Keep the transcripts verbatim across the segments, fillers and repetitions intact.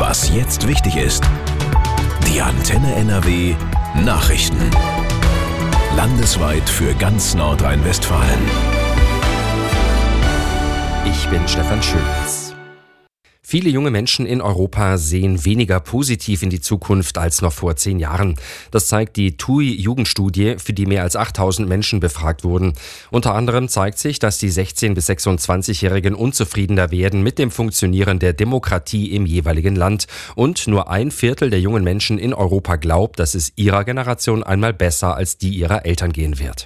Was jetzt wichtig ist. Die Antenne N R W Nachrichten. Landesweit für ganz Nordrhein-Westfalen. Ich bin Stefan Schulz. Viele junge Menschen in Europa sehen weniger positiv in die Zukunft als noch vor zehn Jahren. Das zeigt die T U I-Jugendstudie, für die mehr als achttausend Menschen befragt wurden. Unter anderem zeigt sich, dass die sechzehn- bis sechsundzwanzigjährigen unzufriedener werden mit dem Funktionieren der Demokratie im jeweiligen Land. Und nur ein Viertel der jungen Menschen in Europa glaubt, dass es ihrer Generation einmal besser als die ihrer Eltern gehen wird.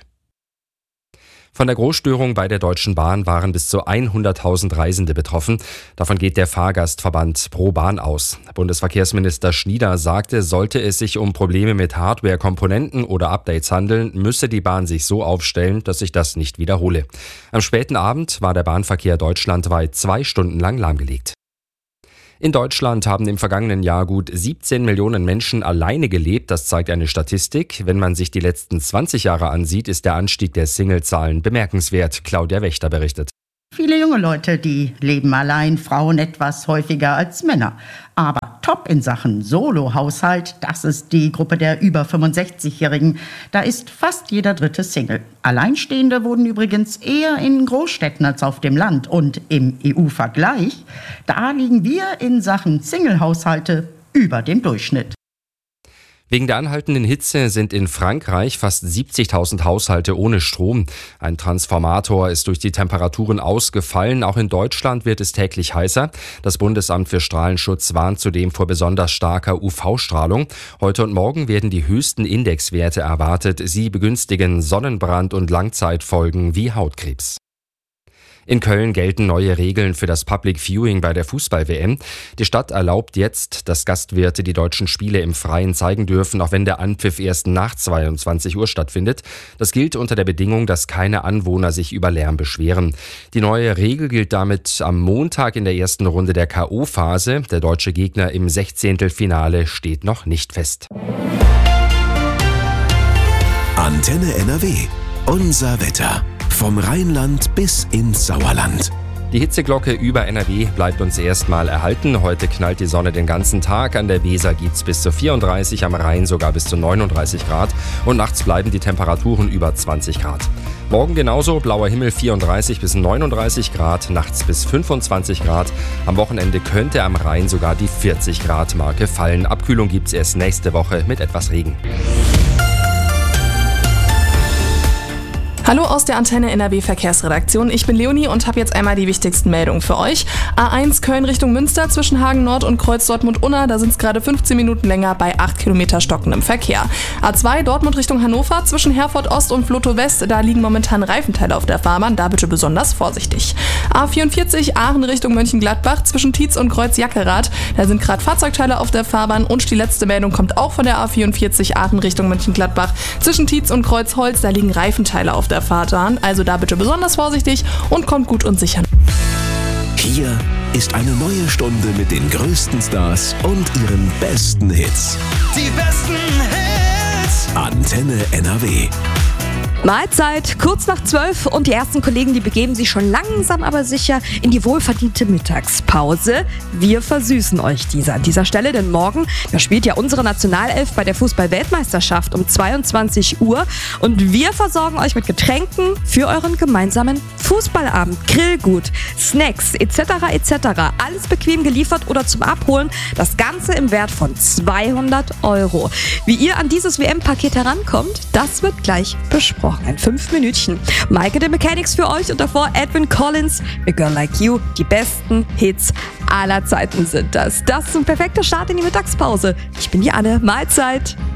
Von der Großstörung bei der Deutschen Bahn waren bis zu hunderttausend Reisende betroffen. Davon geht der Fahrgastverband Pro Bahn aus. Bundesverkehrsminister Schnieder sagte, sollte es sich um Probleme mit Hardware-Komponenten oder Updates handeln, müsse die Bahn sich so aufstellen, dass sich das nicht wiederhole. Am späten Abend war der Bahnverkehr deutschlandweit zwei Stunden lang lahmgelegt. In Deutschland haben im vergangenen Jahr gut siebzehn Millionen Menschen alleine gelebt. Das zeigt eine Statistik. Wenn man sich die letzten zwanzig Jahre ansieht, ist der Anstieg der Singlezahlen bemerkenswert. Claudia Wächter berichtet. Viele junge Leute, die leben allein, Frauen etwas häufiger als Männer. Aber top in Sachen Solo-Haushalt, das ist die Gruppe der über fünfundsechzigjährigen. Da ist fast jeder dritte Single. Alleinstehende wurden übrigens eher in Großstädten als auf dem Land. Und im E U-Vergleich, da liegen wir in Sachen Single-Haushalte über dem Durchschnitt. Wegen der anhaltenden Hitze sind in Frankreich fast siebzigtausend Haushalte ohne Strom. Ein Transformator ist durch die Temperaturen ausgefallen. Auch in Deutschland wird es täglich heißer. Das Bundesamt für Strahlenschutz warnt zudem vor besonders starker U V-Strahlung. Heute und morgen werden die höchsten Indexwerte erwartet. Sie begünstigen Sonnenbrand und Langzeitfolgen wie Hautkrebs. In Köln gelten neue Regeln für das Public Viewing bei der Fußball-W M. Die Stadt erlaubt jetzt, dass Gastwirte die deutschen Spiele im Freien zeigen dürfen, auch wenn der Anpfiff erst nach zweiundzwanzig Uhr stattfindet. Das gilt unter der Bedingung, dass keine Anwohner sich über Lärm beschweren. Die neue Regel gilt damit am Montag in der ersten Runde der K O-Phase. Der deutsche Gegner im Sechzehntelfinale steht noch nicht fest. Antenne N R W. Unser Wetter. Vom Rheinland bis ins Sauerland. Die Hitzeglocke über N R W bleibt uns erstmal erhalten. Heute knallt die Sonne den ganzen Tag. An der Weser geht's bis zu vierunddreißig, am Rhein sogar bis zu neununddreißig Grad. Und nachts bleiben die Temperaturen über zwanzig Grad. Morgen genauso, blauer Himmel vierunddreißig bis neununddreißig Grad, nachts bis fünfundzwanzig Grad. Am Wochenende könnte am Rhein sogar die vierzig Grad Marke fallen. Abkühlung gibt's erst nächste Woche mit etwas Regen. Hallo aus der Antenne N R W Verkehrsredaktion. Ich bin Leonie und habe jetzt einmal die wichtigsten Meldungen für euch. A eins Köln Richtung Münster zwischen Hagen Nord und Kreuz Dortmund-Unna. Da sind es gerade fünfzehn Minuten länger bei acht Kilometer stockendem Verkehr. A zwei Dortmund Richtung Hannover zwischen Herford Ost und Vlotho West. Da liegen momentan Reifenteile auf der Fahrbahn. Da bitte besonders vorsichtig. A vierundvierzig Aachen Richtung Mönchengladbach zwischen Tietz und Kreuz Jackerath. Da sind gerade Fahrzeugteile auf der Fahrbahn. Und die letzte Meldung kommt auch von der A vierundvierzig Aachen Richtung Mönchengladbach. Zwischen Tietz und Kreuz Holz. Da liegen Reifenteile auf der Fahrbahn, also da bitte besonders vorsichtig und kommt gut und sicher. Hier ist eine neue Stunde mit den größten Stars und ihren besten Hits. Die besten Hits! Antenne N R W. Mahlzeit, kurz nach zwölf und die ersten Kollegen, die begeben sich schon langsam aber sicher in die wohlverdiente Mittagspause. Wir versüßen euch diese an dieser Stelle, denn morgen, da spielt ja unsere Nationalelf bei der Fußball-Weltmeisterschaft um zweiundzwanzig Uhr und wir versorgen euch mit Getränken für euren gemeinsamen Fußballabend, Grillgut, Snacks et cetera et cetera. Alles bequem geliefert oder zum Abholen, das Ganze im Wert von zweihundert Euro. Wie ihr an dieses W M-Paket herankommt, das wird gleich besprochen. Ein fünf Minütchen. Maike the Mechanics für euch und davor Edwin Collins, A Girl Like You. Die besten Hits aller Zeiten sind das. Das ist ein perfekter Start in die Mittagspause. Ich bin die Anne. Mahlzeit.